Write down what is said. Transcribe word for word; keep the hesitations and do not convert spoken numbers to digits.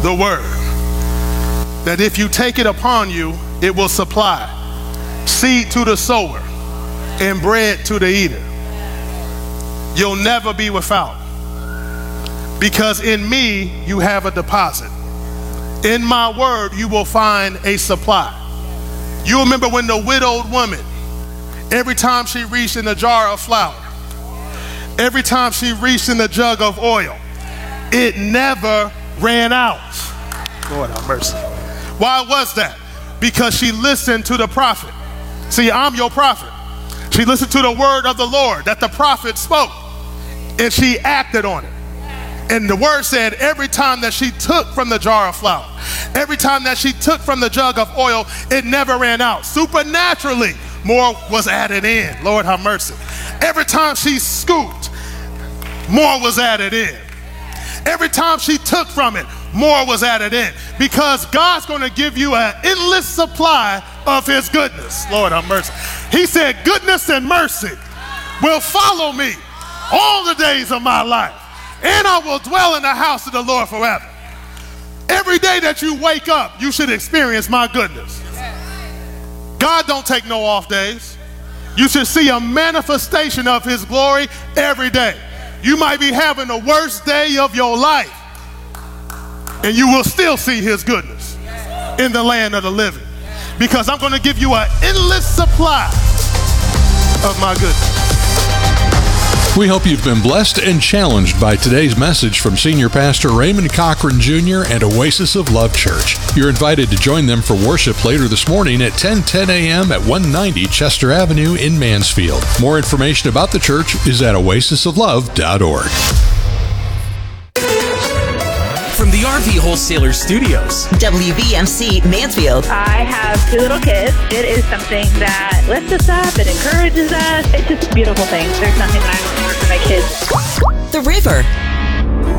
the word, that if you take it upon you, it will supply seed to the sower and bread to the eater. You'll never be without, because in me you have a deposit. In my word you will find a supply. You remember when the widowed woman, every time she reached in a jar of flour, every time she reached in a jug of oil, it never ran out. Lord have mercy. Why was that? Because she listened to the prophet. See, I'm your prophet. She listened to the word of the Lord that the prophet spoke, and she acted on it. And the word said every time that she took from the jar of flour, every time that she took from the jug of oil, it never ran out. Supernaturally, more was added in. Lord have mercy. Every time she scooped, more was added in. Every time she took from it, more was added in. Because God's going to give you an endless supply of his goodness. Lord have mercy. He said, goodness and mercy will follow me all the days of my life, and I will dwell in the house of the Lord forever. Every day that you wake up, you should experience my goodness. God don't take no off days. You should see a manifestation of his glory every day. You might be having the worst day of your life, and you will still see his goodness in the land of the living, because I'm going to give you an endless supply of my goodness. We hope you've been blessed and challenged by today's message from Senior Pastor Raymond Cochran Junior and Oasis of Love Church. You're invited to join them for worship later this morning at ten ten a.m. at one ninety Chester Avenue in Mansfield. More information about the church is at oasis of love dot org. From the R V Wholesaler Studios, W B M C Mansfield. I have two little kids. It is something that lifts us up, it encourages us. It's just a beautiful thing. There's nothing that I don't want for my kids. The River.